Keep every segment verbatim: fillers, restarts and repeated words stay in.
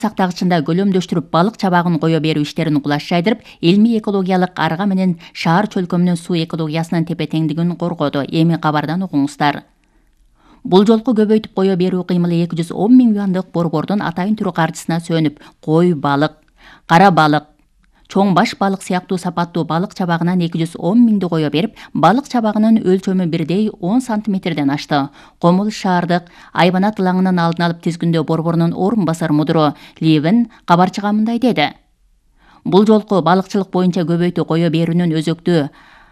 сактагычында көлөмдөштүрүп балык чабагын кое берүү иштерин кулаш жайдырып, илмий экологиялык арга менен шаар чөлкөмүнүн суу экологиясынын тепе-теңдигин коргоду. Эми кабардан угуңуздар. Бул жолку көбөйтүп кое берүү кыймылы эки жүз он миң юандык борбордун атайын түрү каржысына сөнүп, кой балык, кара балык, чоң баш балык сыяктуу сапаттуу балык чабагынан эки жүз он миңди кое берип, балык чабагынын өлчөмү бирдей он сантиметрден ашты. Комул шаардык айбанат ылаңынын алдын алып тизгиндөө борборунун орун басар мудуру Ливен кабарчыга мындай деди. Бул жолку балыкчылык боюнча көбөйтүү кое берүүнүн өзөктүү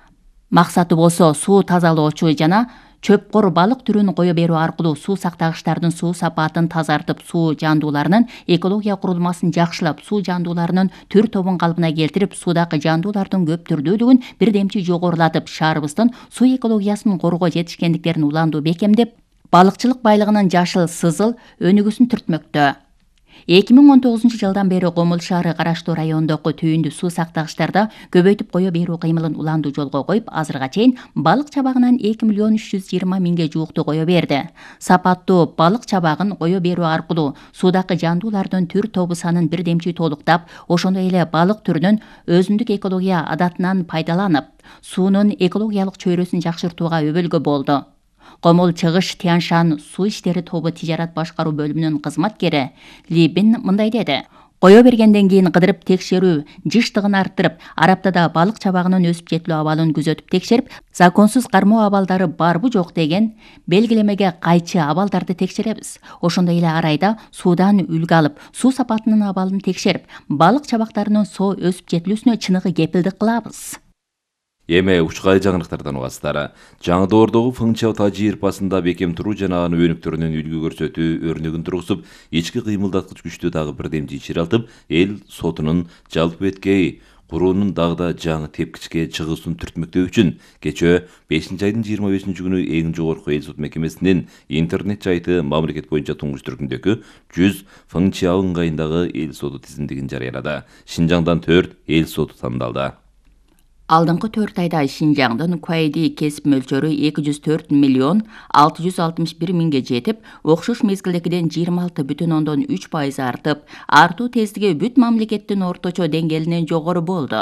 максаты болсо суу тазалоочу жана чөпкор балык түрүн кое берүү аркылуу суу сактагычтардын суу сапатын тазартып, суу жандууларынын экология курулмасын жакшылап, суу жандууларынын түр тобун калпына келтирип, суудагы жандуулардын көптүрдүүлүгүн бирдемчи жогорулатып, шаарыбыздын суу экологиясын коргоо жетишкендиктерин уландуу бекемдеп, балыкчылык байлыгынын жашыл сызыл өнүгүүсүн түртмөктө. эки миң он тогузунчу жылдан бери Комул шаары караштуу райондогу түйүндү суу сактагычтарда көбөйтүп кое берүү кыймылын уландуу жолго коюп, азырга чейин балык чабагынан эки миллион үч жүз жыйырма миңге жуукту кое берди. Сапаттуу балык чабагын кое берүү аркылуу суудагы жандуулардын түр тобу санын бирдемчи толуктап, ошондой эле балык түрүнүн өзүндүк экология адатынан пайдаланып, суунун экологиялык чөйрөсүн жакшыртууга өбөлгө болду. Комул Чыгыш Тяншан суу иштери тобу тижарат башкаруу бөлүмүнүн кызматкери Либин мындай деди. Кое бергенден кийин кыдырып текшерүү, жыштыгын арттырып, ар аптада балык чабагынын өсүп жетилүү абалын күзөтүп текшерип, законсуз кармоо абалдары барбы жок деген белгилемеге кайчы абалдарды текшеребиз. Ошондой эле ар айда суудан үлгү алып, суу сапатынын абалын текшерип, балык чабактарынын соо өсүп жетилүүсүнө чыныгы кепилдик кылабыз. Эме учкай жаңылыктардан угасыздар. Жаңыдоордогу Фыңча тажы ирпасында бекем туруу жана анын өнүктөрүнүн үлгү көрсөтүү өрнөгүн тургузуп, ички кыймылдаткыч күчтүү дагы бирдемчи ишер алтып, эл сотунун жалпы беткей куруунун дагы жаңы тепкичке чыгуусун түртмөктөө үчүн кечээ бешинчи айдын жыйырма бешинчи күнү эң жогорку эл сот мекемесинин интернет сайты мамлекет боюнча туңгуч түркүндөгү жүз Фыңча ыңгайындагы эл соту тизимдигин жарыялады. Шинжаңдан төрт эл соту тандалды. Алдыңкы төрт айда Шинжаңдын куайди кесип мөлчөрү эки жүз төрт миллион алты жүз алтымыш бир миңге жетип, окшош мезгилдегиден жыйырма алты бүтүн ондон үч пайыз артып, артуу тездиги бүт мамлекеттин орточо деңгээлинен жогору болду.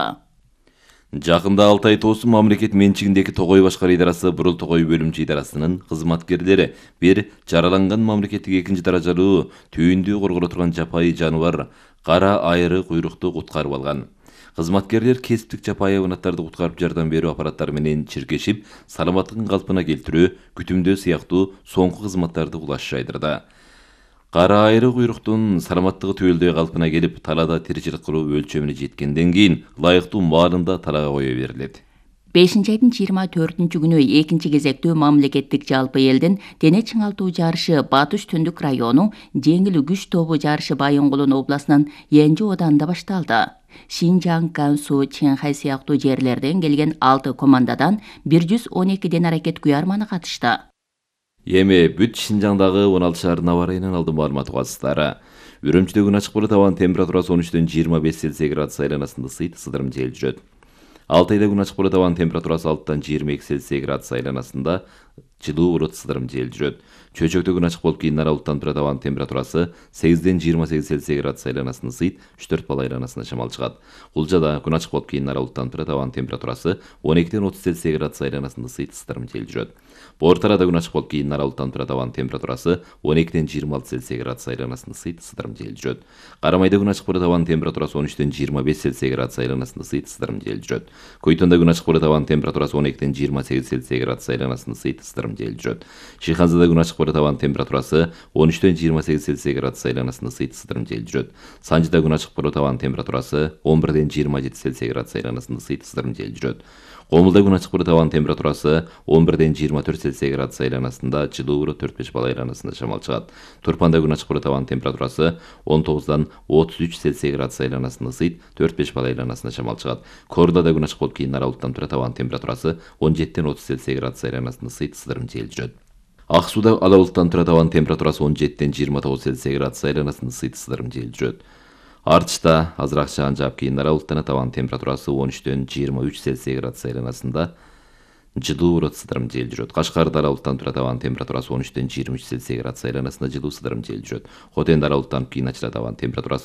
Жакында Алтай тоосу мамлекет менчигиндеги Тогой башкаруу идарасы Бурул Тогой бөлүмчө идарасынын кызматкерлери бир жараланган мамлекеттик экинчи даражалуу түйүндү корголо турган жапайы жаныбар кара айры куйрукту куткарып алган. Кызматкерлер кесиптик жапайы хайванаттарды куткарып жардам берүү аппараттары менен чиркешип, саламаттыгын калпына келтирүү, күтүмдөө сыяктуу соңку кызматтарды кулаш жайдырды. Кара айры куйруктун саламаттыгы түбөлдөй калпына келип, талаада тиричилик кылуу өлчөмүнө жеткенден кийин ылайыктуу маалында талага кое берилет. бешинчи айдын жыйырма төртүнчү күнү экинчи кезектүү мамлекеттик жалпы элдин дене чыңалтуу жарышы Батыш Түндүк району жеңил күч тобу жарышы Байынгулун областынын Янжы ооданында башталды. Шинжаң, Кансу, Ченхай сыяктуу жерлерден келген алты командадан бир жүз он эки ден аракет куярманы катышты. Эми бүт Шинжаңдагы он алты шаардын аба ырайынан алдын маалымат угасыздар. Үрүмчүдөгү ачык булут абанын температурасы он үчтөн жыйырма беш Цельсий градус айланасында сыйт сыдырым жел жүрөт. Алтайда күн ачык булут абанын температурасы алтыдан жыйырма эки Цельсий градус айланасында жылуу булут сыдырым жел жүрөт. Чөйчөктө күн ачык болуп кийин аралыктан турат абанын температурасы сегизден жыйырма сегиз Цельсий градус айланасында сыйт үч төрт балл айланасында шамал чыгат. Улжада күн ачык болуп кийин аралыктан турат абанын температурасы он экиден отуз Цельсий градус айланасында сыйт сыдырым жел жүрөт. Бортарада күн ачык болуп кийин аралыктан турат абанын температурасы он экиден жыйырма алты Цельсий градус айланасында сыйт сыдырым жел жүрөт. Карамайда күн ачык болуп абанын температурасы он үчтөн жыйырма беш Цельсий градус айланасында сыйт сыдырым жел жүрөт. Койтонда күн ачык болуп абанын температурасы он экиден жыйырма сегиз Цельсий градус айланасында сыйт сыдырым жел жүрөт. Шыйханзада күн ачык болуп абанын температурасы он үчтөн жыйырма сегиз Цельсий градус айланасында сыйт сыдырым жел жүрөт. Санжыда күн ачык болуп абанын температурасы он бирден жыйырма жети Цельсий градус айланасында сыйт сыдырым жел жүрөт. Комулда күн ачык болуп абанын температурасы он бирден жыйырма төрт Цельсий градус айланасында жылуу булут төрт беш балл айланасында шамал чыгат. Турпанда күн ачык болуп абанын температурасы он тогуздан отуз үч Цельсий градус айланасында сыйт төрт беш балл айланасында шамал чыгат. Кордада күн ачык болуп кийин аралыктан турат абанын температурасы он жетиден отуз Цельсий градус айланасында сыйт сыдырым жел жүрөт. Ак сууда ала булуттан турат абанын температурасы он жетиден жыйырма тогуз Цельсий градус айланасында сыйт сыдырым жел жүрөт. Артышта азыраак жаан жаап кийин аралыктан абанын температурасы он үчтөн жыйырма үч Цельсий градус айланасында жылуу булут сыдырым жел жүрөт. Кашкарда аралыктан турат абанын температурасы он үчтөн жыйырма үч Цельсий градус айланасында жылуу сыдырым жел жүрөт. Хотенде аралыктан кийин ачылат абанын температурасы